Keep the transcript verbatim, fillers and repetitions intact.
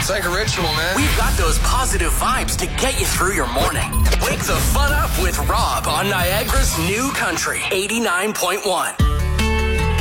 It's like a ritual, man. We've got those positive vibes to get you through your morning. Wake the fun up with Rob on Niagara's New Country eighty-nine point one.